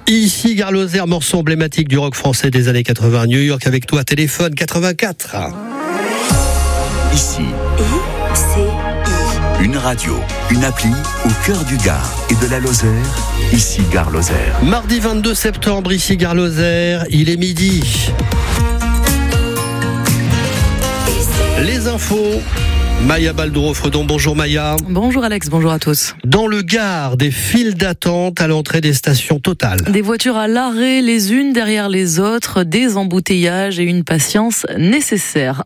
Ici Gare Lozère, morceau emblématique du rock français des années 80. New York avec toi, téléphone 84. Ici, une radio, une appli au cœur du Gard et de la Lozère. Ici Gare Lozère. Mardi 22 septembre, ici Gare Lozère, il est midi. Les infos. Maya Baldouro-Fredon, bonjour Maya. Bonjour Alex, bonjour à tous. Dans le Gard, des files d'attente à l'entrée des stations Total. Des voitures à l'arrêt, les unes derrière les autres, des embouteillages et une patience nécessaire.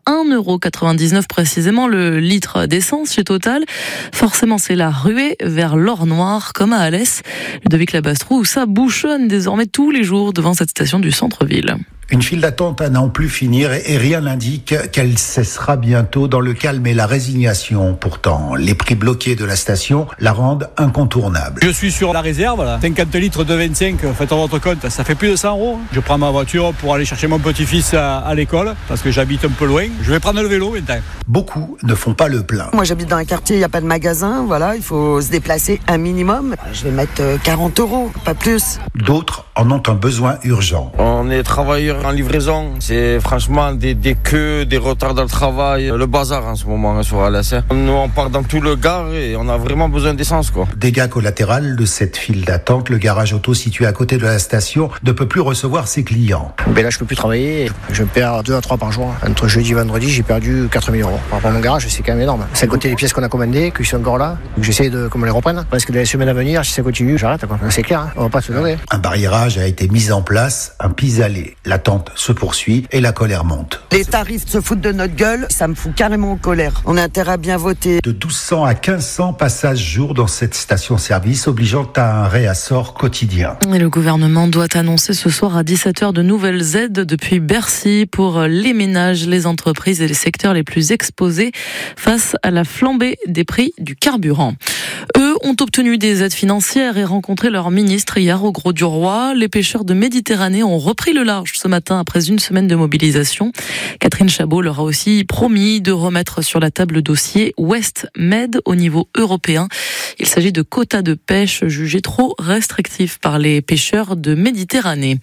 1,99€ précisément le litre d'essence chez Total. Forcément, c'est la ruée vers l'or noir, comme à Alès. Ludovic Labastrou, où ça bouchonne désormais tous les jours devant cette station du centre-ville. Une file d'attente à n'en plus finir et rien n'indique qu'elle cessera bientôt dans le calme et la résignation. Pourtant, les prix bloqués de la station la rendent incontournable. Je suis sur la réserve, là. 50 litres de 25, faites votre compte, ça fait plus de 100 €. Je prends ma voiture pour aller chercher mon petit-fils à l'école, parce que j'habite un peu loin. Je vais prendre le vélo maintenant. Beaucoup ne font pas le plein. Moi j'habite dans un quartier, il n'y a pas de magasin, voilà, il faut se déplacer un minimum. Je vais mettre 40 €, pas plus. D'autres en ont un besoin urgent. On est travailleurs en livraison, c'est franchement des queues, des retards dans le travail, le bazar en ce moment sur Alès. Nous on part dans tout le Gard et on a vraiment besoin d'essence quoi. Dégâts collatéral de cette file d'attente, le garage auto situé à côté de la station ne peut plus recevoir ses clients. Là je peux plus travailler, je perds 2 à 3 par jour. Entre jeudi et vendredi j'ai perdu 4 000 €. Par rapport à mon garage c'est quand même énorme. C'est à côté des pièces qu'on a commandées, qui sont encore là. J'essaie de les reprendre. Parce que dans les semaines à venir, si ça continue, j'arrête quoi. C'est clair, on va pas se donner. Un barriérage a été mis en place, un pis-aller. L'attente se poursuit et la colère monte. Les tarifs se foutent de notre gueule, ça me fout carrément en colère. On a intérêt à bien voter. De 1200 à 1500 passages jour dans cette station-service, obligeant à un réassort quotidien. Et le gouvernement doit annoncer ce soir à 17h de nouvelles aides depuis Bercy pour les ménages, les entreprises et les secteurs les plus exposés face à la flambée des prix du carburant. Eux ont obtenu des aides financières et rencontré leur ministre hier au Grau-du-Roi. Les pêcheurs de Méditerranée ont repris le large ce matin après une semaine de mobilisation. Catherine Chabot leur a aussi promis de remettre sur la table le dossier West-Med au niveau européen. Il s'agit de quotas de pêche jugés trop restrictifs par les pêcheurs de Méditerranée.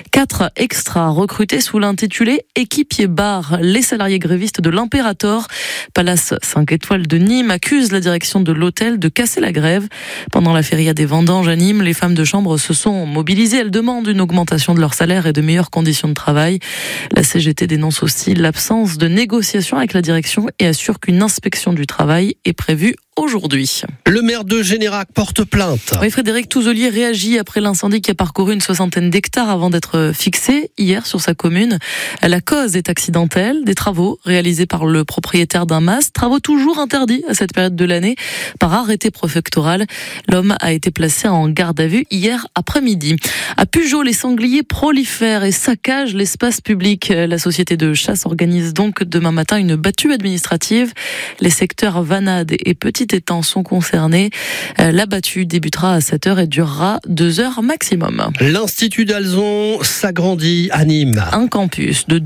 4 extras recrutés sous l'intitulé Équipier bar. Les salariés grévistes de l'Imperator, Palace 5 étoiles de Nîmes, accusent la direction de l'hôtel de casser la grève. Pendant la feria des vendanges à Nîmes, les femmes de chambre se sont mobilisées. Elles demandent une augmentation de leur salaire et de meilleures conditions de travail. La CGT dénonce aussi l'absence de négociation avec la direction et assure qu'une inspection du travail est prévue aujourd'hui. Le maire de Générac porte plainte. Oui, Frédéric Touzolier réagit après l'incendie qui a parcouru une 60aine d'hectares avant d'être fixé hier sur sa commune. La cause est accidentelle, des travaux réalisés par le propriétaire d'un mas, travaux toujours interdits à cette période de l'année par arrêté préfectoral. L'homme a été placé en garde à vue hier après-midi. À Pugeot, les sangliers prolifèrent et saccagent l'espace public. La société de chasse organise donc demain matin une battue administrative. Les secteurs Vanade et Petit Étang sont concernés. La battue débutera à 7h et durera 2 heures maximum. L'Institut d'Alzon s'agrandit à Nîmes. Un campus de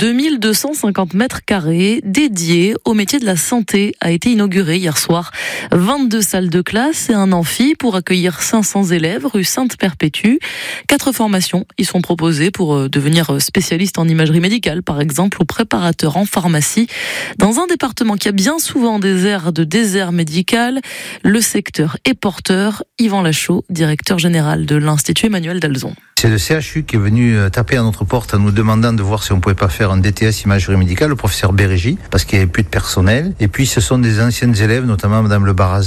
2250 mètres carrés dédié au métier de la santé a été inauguré hier soir. 22 salles de classe et un amphi pour accueillir 500 élèves rue Sainte-Perpétue. 4 formations y sont proposées pour devenir spécialiste en imagerie médicale, par exemple, ou préparateur en pharmacie. Dans un département qui a bien souvent des airs de désert médical, le secteur est porteur. Yvan Lachaud, directeur général de l'Institut Emmanuel d'Alzon. C'est le CHU qui est venu taper à notre porte en nous demandant de voir si on pouvait pas faire un DTS imagerie médicale, le professeur Bérégie, parce qu'il n'y avait plus de personnel. Et puis ce sont des anciennes élèves, notamment Madame Le Baraz,